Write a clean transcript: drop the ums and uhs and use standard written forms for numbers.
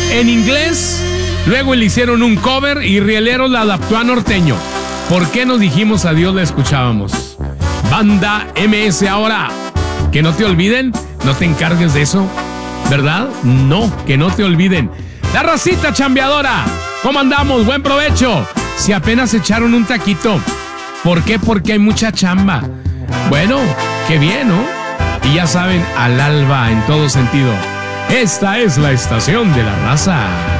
en inglés, luego le hicieron un cover y Rieleros la adaptó a norteño. ¿Por qué nos dijimos adiós? La escuchábamos. Banda MS ahora. Que no te olviden, no te encargues de eso, ¿verdad? No, que no te olviden. La racita chambeadora, ¿cómo andamos? Buen provecho. Si apenas echaron un taquito. ¿Por qué? Porque hay mucha chamba. Bueno, qué bien, ¿no? Y ya saben, al alba en todo sentido. Esta es la estación de la raza.